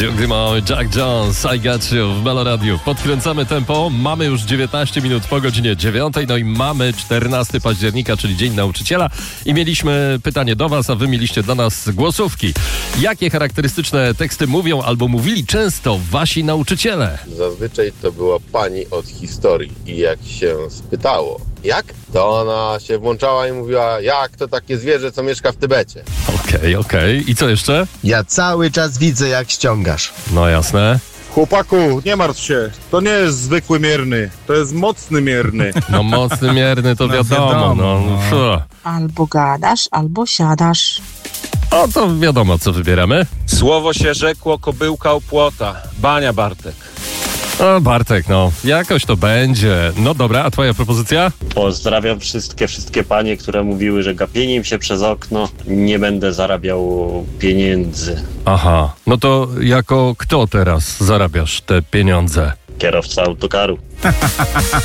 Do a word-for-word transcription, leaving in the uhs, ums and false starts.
Duke Dumont, Jack Jones, I Got You w Meloradiu. Podkręcamy tempo, mamy już dziewiętnaście minut po godzinie dziewiątej, no i mamy czternastego października, czyli Dzień Nauczyciela i mieliśmy pytanie do was, a wy mieliście do nas głosówki. Jakie charakterystyczne teksty mówią albo mówili często wasi nauczyciele? Zazwyczaj to była pani od historii i jak się spytało, jak? To ona się włączała i mówiła, jak to takie zwierzę, co mieszka w Tybecie. Okej, okay, okej. Okay. I co jeszcze? Ja cały czas widzę, jak ściągasz. No jasne. Chłopaku, nie martw się, to nie jest zwykły mierny, to jest mocny mierny. No mocny mierny to wiadomo, wiadomo, no. no. Albo gadasz, albo siadasz. O, to wiadomo, co wybieramy. Słowo się rzekło, kobyłka u płota. Bania, Bartek. O, Bartek, no, jakoś to będzie. No dobra, a twoja propozycja? Pozdrawiam wszystkie, wszystkie panie, które mówiły, że gapienie im się przez okno, nie będę zarabiał pieniędzy. Aha, no to jako kto teraz zarabiasz te pieniądze? Kierowca autokaru.